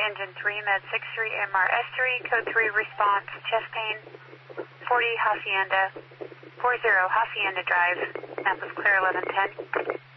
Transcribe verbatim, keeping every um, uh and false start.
engine three, med six three, M R S three, code three, response, chest pain, forty, Hacienda, forty, Hacienda Drive, Napa Clear eleven ten.